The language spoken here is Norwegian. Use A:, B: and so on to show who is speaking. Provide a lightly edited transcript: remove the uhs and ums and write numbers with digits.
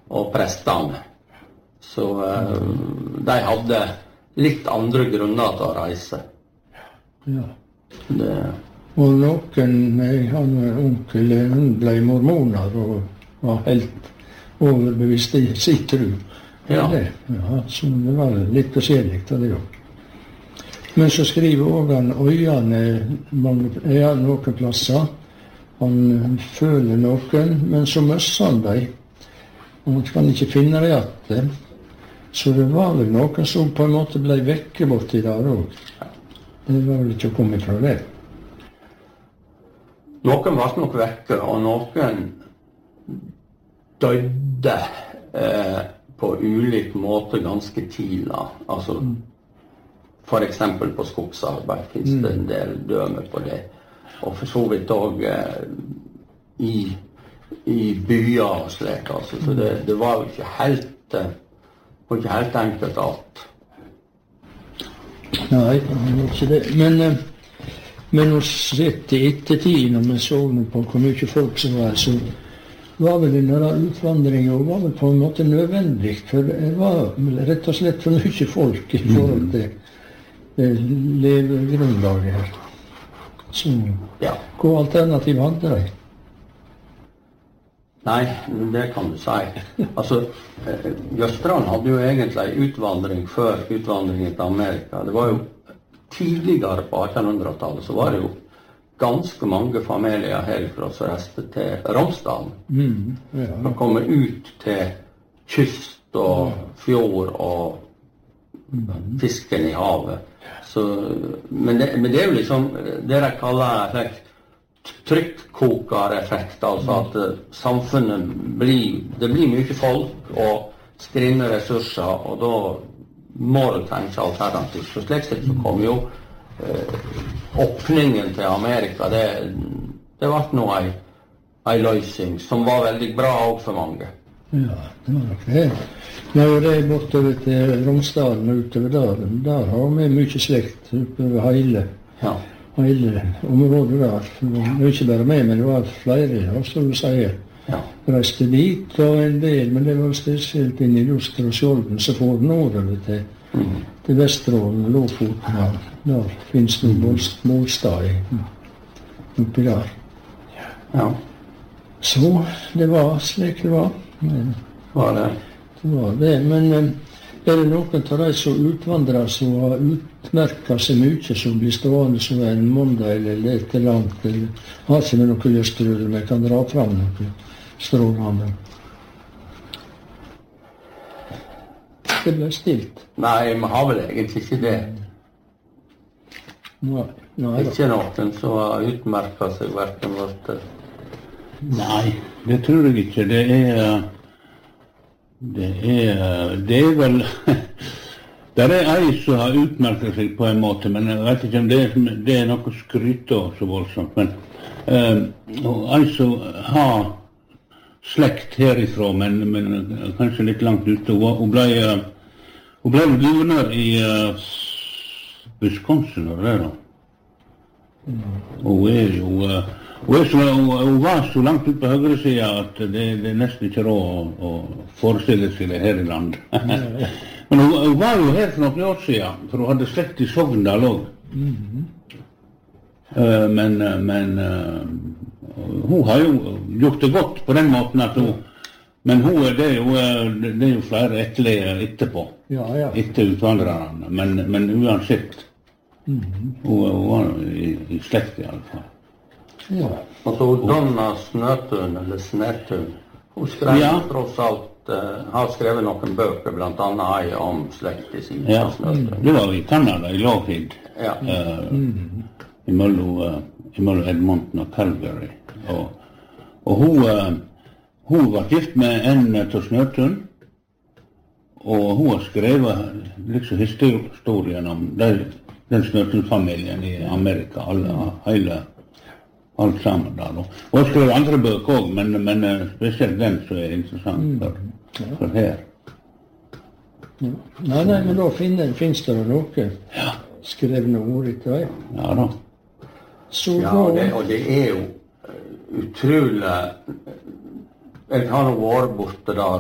A: og prestene. Så de hadde litt andre grunner til å reise.
B: Ja.
A: Det.
B: Og noen, jeg har en onkel, hun ble mormoner og var helt overbevist i sitt tro.
A: Ja.
B: Så det var litt forskjellig av det også. Men så skriver også han øyene noen plasser. Han føler noen, men så møsser han dem. Han kan ikke finne det igjen. Så det var vel noen som på en måte ble vekke borti der også. Det var vel ikke å komme fra det.
A: Noen var nok vekke, og noen døde på ulik måte ganske tidlig. Altså, for eksempel på skogsarbeid finnes det en del døme på det. Og for så vidt også i byer og slik. Altså. Så det var jo ikke helt enkelt alt.
B: Nei, det var ikke det. Men å sett i ettertid, når vi så på hvor mye folk som var, så var vel denne utvandringen var vel på en måte nødvendig, for det var rett og slett for mye folk i forhold til levegrunnlaget her. Så hva alternativ hadde de?
A: Nei, det kan du si. Altså, Jøstrand hadde jo egentlig utvandring før utvandringen til Amerika. Det var jo tidligere på 1800-tallet så var det jo ganske mange familier herfra som reiste til Romsdalen. De kom ut til kyst og fjord og fisken i havet. Så, men det er jo liksom det de kaller trykkokereffekt, altså at samfunnet det blir mye folk og skrinne ressurser, og da må du tenke alternativt. Så slik sett så kom jo åpningen til Amerika, det var nå en løsning som var veldig bra også for mange.
B: Ja, det var nok det. Når det er bortover til Romsdalen og utover der har vi mye slekt utover hele området der. Det var ikke bare meg, men det var flere, som du sier. Reiste dit og en del, men det var spesielt inn i Luster og Skjolden, så får den over til Vesterålen og Lofoten. Der finnes det målstad oppi der.
A: Ja.
B: Så det var slik det var.
A: Var det?
B: Det var det, men er det noen av de som utvandrer som har utmerket seg mye, som blir stående som en måndag eller et eller annet, eller har ikke med noe lystrød, men kan dra fram noe strålende? Det ble stilt.
A: Nei, vi har vel egentlig ikke det.
B: Nei,
A: ikke noen som har utmerket seg hverken vårt.
C: Nei, det tror jeg ikke. Det er vel der er ei som har utmerket seg på en måte, men jeg vet ikke om det er noe skryt av så voldsomt, men ei som har slekt herifra, men kanskje litt langt ute. Hun ble guvernør i Wisconsin, og det da. Hun var så langt ut på høyre siden at det er nesten ikke råd å forestille seg det her i land. Men hun var jo her for noen år siden, for hun hadde slekt i Sogndal også. Men hun har jo gjort det godt på den måten at men det er jo flere etterligere etterpå, etter utvandrerne, men uansett. Hun var i slekt i alle fall.
B: Ja.
A: Altså Donna Snøtun, eller Snætun, hun skrev tross alt, har skrevet noen bøker, blant annet om slekt i sin Snøtun.
C: Det var i Canada, i Lougheed, imellom Edmonton og Calgary. Og hun var gift med en til Snøtun, og hun har skrevet liksom historien om den Snøtun-familien i Amerika, alt sammen der. Og hun skrev andre bøker også, men spesielt den som er interessant for her.
B: Nei, men da finnes det noe skrevne ord etter vei.
C: Ja da.
A: Og det er jo utrolig. Jeg har nå vært borte der